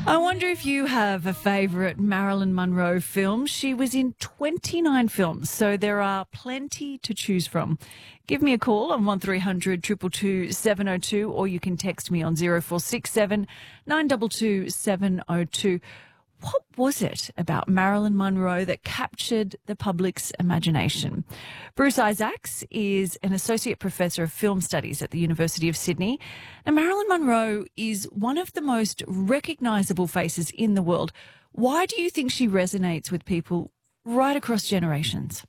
I wonder if you have a favourite Marilyn Monroe film. She was in 29 films, so there are plenty to choose from. Give me a call on 1300 222 702, or you can text me on 0467 922 702. What was it about Marilyn Monroe that captured the public's imagination? Bruce Isaacs is an associate professor of film studies at the University of Sydney. Now, Marilyn Monroe is one of the most recognisable faces in the world. Why do you think she resonates with people right across generations?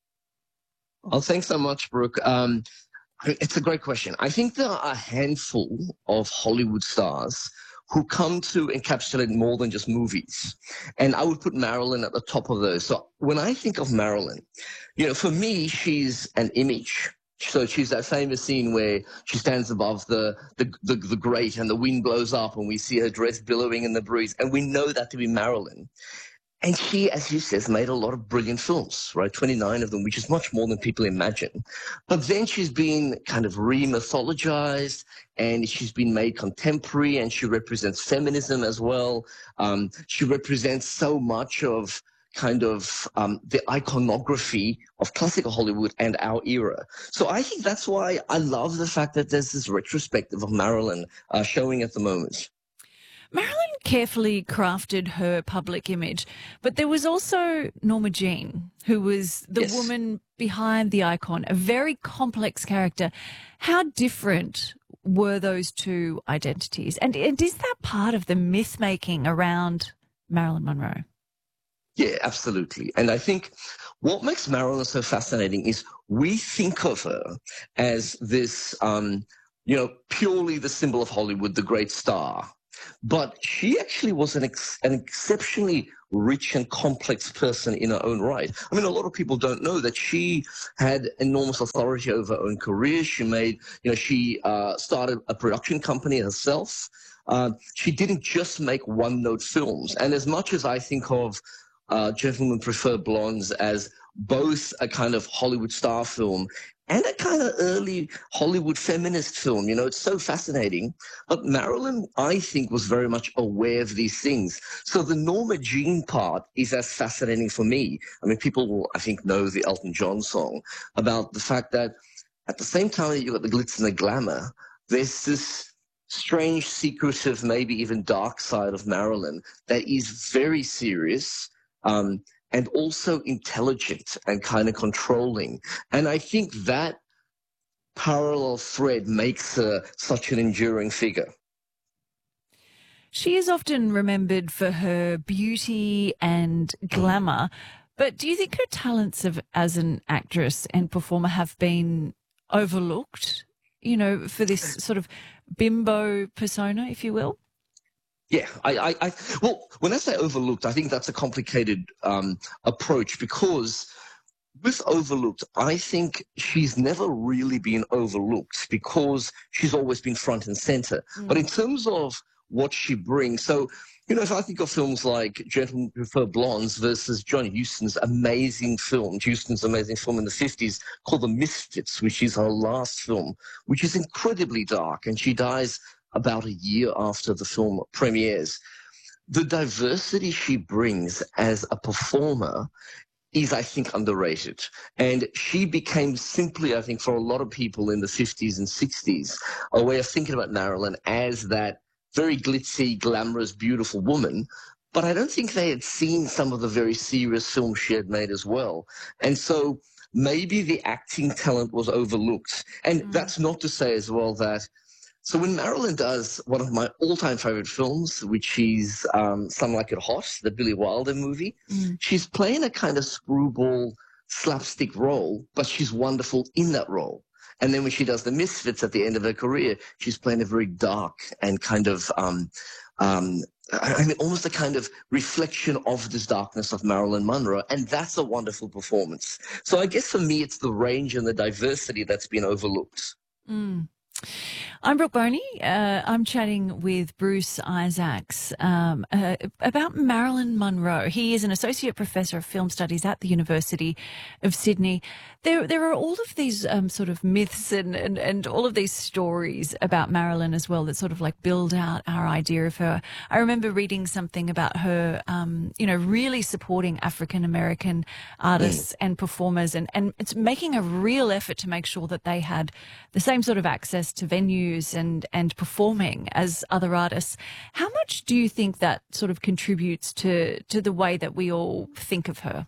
Oh, thanks so much, Brooke. It's a great question. I think there are a handful of Hollywood stars who come to encapsulate more than just movies. And I would put Marilyn at the top of those. So when I think of Marilyn, for me, she's an image. So she's that famous scene where she stands above the grate and the wind blows up and we see her dress billowing in the breeze. And we know that to be Marilyn. And she, as you said, made a lot of brilliant films, right? 29 of them, which is much more than people imagine. But then she's been kind of re-mythologized and she's been made contemporary, and she represents feminism as well. She represents so much of the iconography of classical Hollywood and our era. So I think that's why I love the fact that there's this retrospective of Marilyn showing at the moment. Marilyn carefully crafted her public image, but there was also Norma Jean, who was the Yes. woman behind the icon, a very complex character. How different were those two identities? And is that part of the myth-making around Marilyn Monroe? Yeah, absolutely. And I think what makes Marilyn so fascinating is we think of her as this, purely the symbol of Hollywood, the great star. But she actually was an exceptionally rich and complex person in her own right. I mean, a lot of people don't know that she had enormous authority over her own career. She started a production company herself. She didn't just make one-note films. And as much as I think of Gentlemen Prefer Blondes as both a kind of Hollywood star film and a kind of early Hollywood feminist film. It's so fascinating. But Marilyn, I think, was very much aware of these things. So the Norma Jean part is as fascinating for me. I mean, people will, I think, know the Elton John song about the fact that at the same time that you've got the glitz and the glamour, there's this strange, secretive, maybe even dark side of Marilyn that is very serious, and also intelligent and kind of controlling. And I think that parallel thread makes her such an enduring figure. She is often remembered for her beauty and glamour, but do you think her talents as an actress and performer have been overlooked, for this sort of bimbo persona, if you will? Yeah, well, when I say overlooked, I think that's a complicated approach, because with overlooked, I think she's never really been overlooked because she's always been front and center. But in terms of what she brings, so, if I think of films like Gentlemen Prefer Blondes versus John Huston's amazing film in the 50s called The Misfits, which is her last film, which is incredibly dark, and she dies about a year after the film premieres. The diversity she brings as a performer is, I think, underrated. And she became simply, I think, for a lot of people in the 50s and 60s, a way of thinking about Marilyn as that very glitzy, glamorous, beautiful woman. But I don't think they had seen some of the very serious films she had made as well. And so maybe the acting talent was overlooked. And that's not to say as well that, so when Marilyn does one of my all-time favorite films, which is Some Like It Hot, the Billy Wilder movie, she's playing a kind of screwball slapstick role, but she's wonderful in that role. And then when she does The Misfits at the end of her career, she's playing a very dark and kind of, almost a kind of reflection of this darkness of Marilyn Monroe. And that's a wonderful performance. So I guess for me, it's the range and the diversity that's been overlooked. I'm Brooke Boney. I'm chatting with Bruce Isaacs about Marilyn Monroe. He is an associate professor of film studies at the University of Sydney. There are all of these sort of myths and all of these stories about Marilyn as well that sort of like build out our idea of her. I remember reading something about her, really supporting African American artists and performers, and it's making a real effort to make sure that they had the same sort of access to venues and performing as other artists. How much do you think that sort of contributes to the way that we all think of her?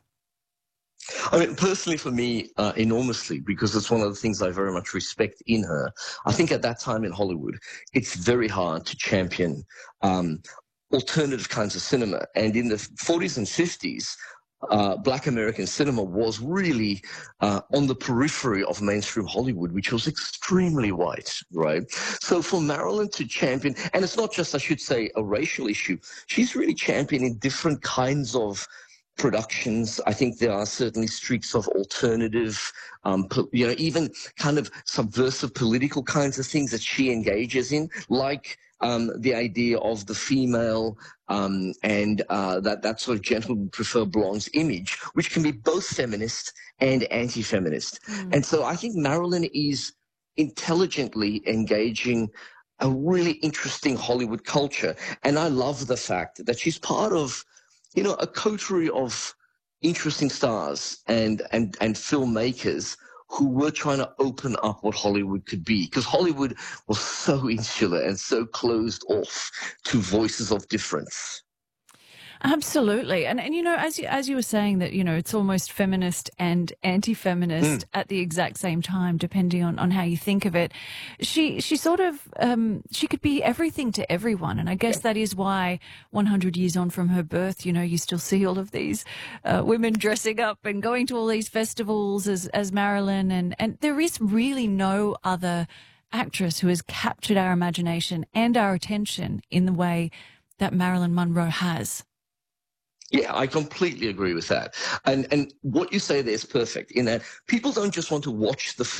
I mean, personally for me, enormously, because it's one of the things I very much respect in her. I think at that time in Hollywood, it's very hard to champion alternative kinds of cinema. And in the 40s and 50s, Black American cinema was really on the periphery of mainstream Hollywood, which was extremely white, right? So for Marilyn to champion, and it's not just, I should say, a racial issue, she's really championing different kinds of productions. I think there are certainly streaks of alternative, even kind of subversive political kinds of things that she engages in, like the idea of the female and that sort of gentlemen prefer blondes image, which can be both feminist and anti-feminist. And so I think Marilyn is intelligently engaging a really interesting Hollywood culture. And I love the fact that she's part of a coterie of interesting stars and filmmakers who were trying to open up what Hollywood could be, because Hollywood was so insular and so closed off to voices of difference. Absolutely. And as you were saying that, it's almost feminist and anti-feminist at the exact same time, depending on how you think of it. She sort of, she could be everything to everyone. And I guess that is why 100 years on from her birth, you still see all of these women dressing up and going to all these festivals as Marilyn. And there is really no other actress who has captured our imagination and our attention in the way that Marilyn Monroe has. Yeah, I completely agree with that. And what you say there is perfect in that people don't just want to watch the